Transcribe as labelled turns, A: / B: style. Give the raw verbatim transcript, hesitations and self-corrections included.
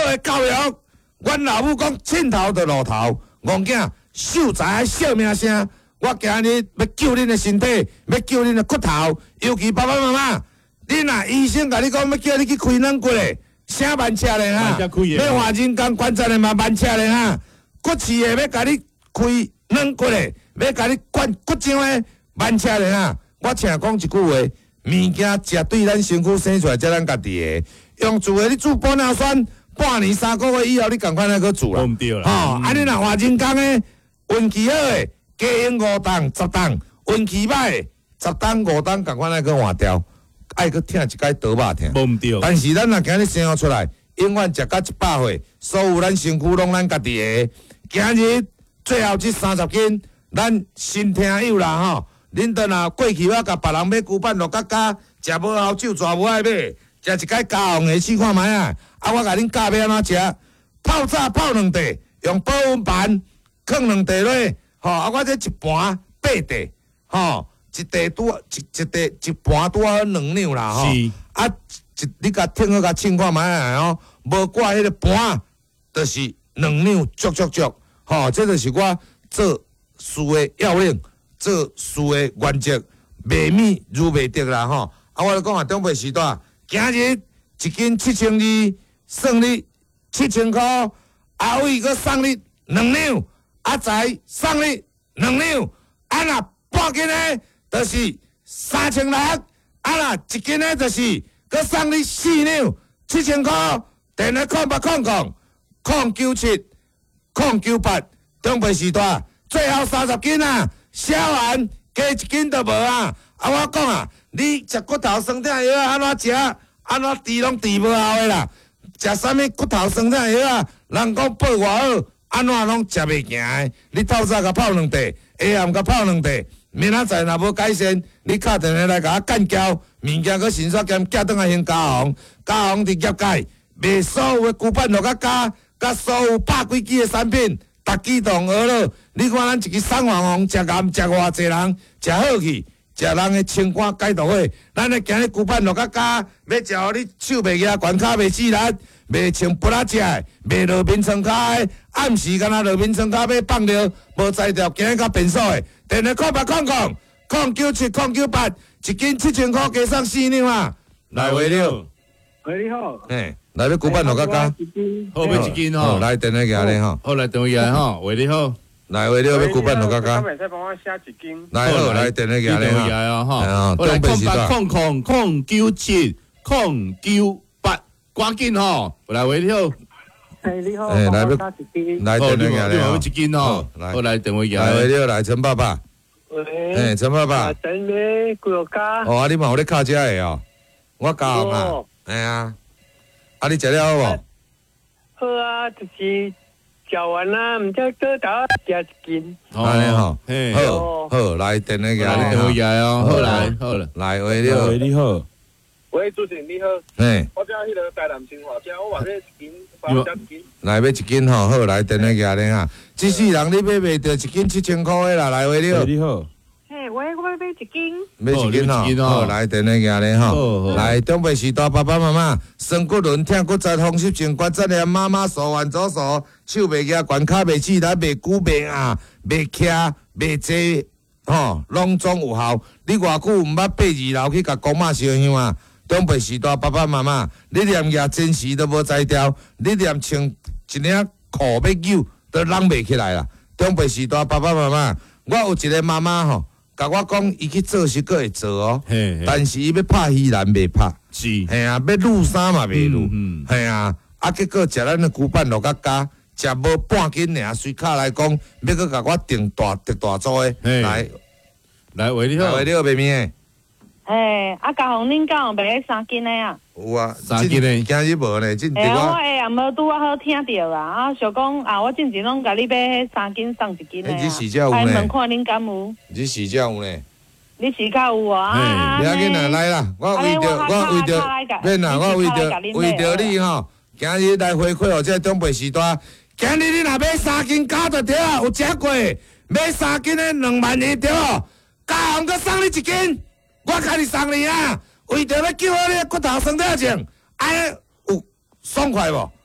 A: 的教育，阮老母讲凊头就路头，戆囝秀才小名声。我今日要救恁的身体，要救恁的骨头，尤其爸爸妈妈，恁啊医生甲你讲要叫你去开软骨的，啥慢车咧哈？要换人工关节的嘛慢车咧哈？骨刺的要甲你开软骨的，要甲你灌骨浆的慢车咧哈？我请讲一句话，物件食对咱身躯生出来，才咱家己的。用煮的你煮玻尿酸，半年三个月以后，你赶快来去煮啦。吼，安尼若换人工的，运气好的，加用五档、十档；运气歹的，十档、五档，赶快来去换掉。爱去听一摆倒肉听。无毋对。但是咱若今日生活出来，永远食到一百岁，所有咱身躯拢咱家己的。今日最后这三十斤，咱新听友啦吼，恁倒若过去我甲别人买牛板肉角角，食无好酒，绝无爱买。食一摆加红的试看卖啊！啊，我甲恁教要安怎食？泡早泡两地，用保温盘放两地落，吼！啊，我这一盘八地，吼，一地拄一一地一盘拄好两两啦，吼！啊，一你甲听好甲称看卖啊，吼！无挂迄个盘，就是两两足足足，吼！这就是我做事的要领，做事的原则，袂米如袂得啦，吼！啊，我来讲下中北时代。今日一斤七千二，算你七千块，后尾佫送你两两，啊再送你两两，啊若半斤的，就是三千六，啊若一斤的，就是佫送你四两，七千块。电话空八空空，空九七，空九八，中北时代最后三十斤啊，烧完加一斤都无啊！啊，我讲啊。你食骨头酸痛药啊？安怎食？安怎治拢治无效的啦？食啥物骨头酸痛药啊？人讲报偌好，安怎拢食袂行的？你透早甲泡两地，下暗甲泡两地，明仔载若无改善，你敲电话来甲我干交，物件佮新刷兼寄转来先加红，加红伫业界卖所有的牛板肉甲加，甲所有百几支的产品，逐支同学了。你看咱一支送黄红，食咸食偌济人，食好去。食人的清肝解毒火，咱咧今日牛板肉角加，要食互你手袂夹，悬骹袂刺力，袂穿不拉食的，袂落面床骹的，暗时敢若落面床骹要放尿，无才调今日较便所的，电话空八空空，空九七空九八，一斤七千块加送四两啊！来话了，
B: 喂你好，
A: 嘿，来要牛板肉角加，
C: 好要一斤吼，
A: 来电话夹咧吼，
C: 好来电话夹吼，喂你好。
A: 来，为了要牛板肉角角，
B: 可以帮我写一斤。
A: 来好，来电话夹咧
C: 哈，我来空八空空空九七空九八，赶紧吼，来喂你好。
B: 哎你好，
A: 哎来要
B: 加一斤。
A: 来电话夹咧
C: 吼，一斤吼，我来电话夹。
A: 来为了来陈爸爸。
B: 喂。
A: 哎陈爸爸。
B: 陈咩几落加？
A: 哦，啊你嘛有咧敲车的哦，我教啊，哎呀，啊你食了好无？
B: 好啊，就是。食完啦，唔知多大食一斤。
A: 安尼吼，好，好，来电话夹咧，
C: 电话夹哦，好来，好了，
A: 来喂你好，
D: 喂你好，
E: 喂主持人你好，
A: 嘿，
E: 我叫迄个台南新华家，我话要一斤，包加一斤。
A: 来要一斤吼，好，来电话夹咧哈，这世人你买袂着一斤七千块的啦，来喂你好，
D: 你好。
F: 嘿，喂，我要买一斤。
A: 买一斤吼，好，来电话夹咧吼，来中北时代爸爸妈妈，酸骨轮痛骨折风湿性关节炎，妈妈手腕左手，手袂夹，悬骹袂刺力，袂久袂硬，袂徛，袂坐，吼，拢总有效。你偌久毋捌爬二楼去甲公妈烧香啊？中北时代爸爸妈妈，你连夜真时都无才调，你连穿一领裤要扭都拢袂起来啦。中北时代爸爸妈妈，我有一个妈妈吼。甲我讲，伊去做是佫会做哦，但是伊要拍鱼篮袂拍，
C: 是，
A: 嘿啊，要撸衫嘛袂撸，嘿啊，啊结果食咱的牛板肉角加，食无半斤尔，随卡来讲，要佫甲我订大订大组的，来
C: 来喂你好，
A: 喂你好，妹妹。
F: 诶，啊，嘉宏恁敢有卖迄三斤的啊？
A: 有啊，
C: 三斤的，
A: 今日无呢，今日我。
F: 哎呀，我下暗无拄啊好听着啦，啊，想讲啊，我进前拢甲你买迄三斤送一斤的啊。
A: 你时才有呢？
F: 哎，问看恁敢有？
A: 你时才有呢？
F: 你时较有啊？啊，
A: 不要紧啦，来啦，我为着我为着，免啦，我为着为着你吼，今日来回馈我这中北时代。今日你若买三斤加就对啊，有食过，买三斤的两万二对哦，嘉宏佮送你一斤。我甲你送你啊！为着要救好你骨头酸痛症，安尼有爽快无？